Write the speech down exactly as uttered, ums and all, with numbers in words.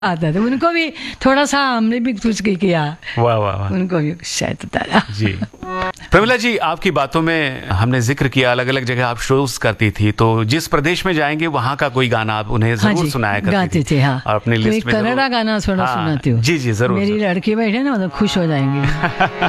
आता था, उनको भी थोड़ा सा हमने भी कुछ किया। वाह वाह वाह, उनको भी शायद बताया जी। प्रमिला जी, आपकी बातों में हमने जिक्र किया अलग अलग जगह आप शोज करती थी, तो जिस प्रदेश में जाएंगे वहाँ का कोई गाना आप उन्हें जरूर हाँ सुनाया करती गाते थी। थे। हाँ, और अपनी तो लिस्ट एक में कन्नड़ा गाना थोड़ा हाँ, सुनाती हूँ। जी जी जरूर। मेरी लड़की बैठे ना, मतलब खुश हो जाएंगे।